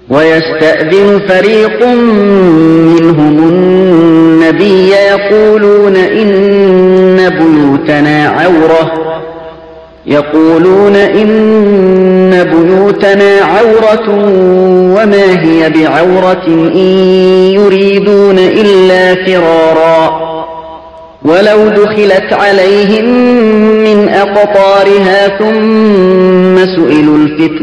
ويستأذن فريق منهم النبي يقولون إن بيوتنا عورة وما هي بعورة إن يريدون إلا فرارا ولو دخلت عليهم من أقطارها ثم سئلوا الفتنة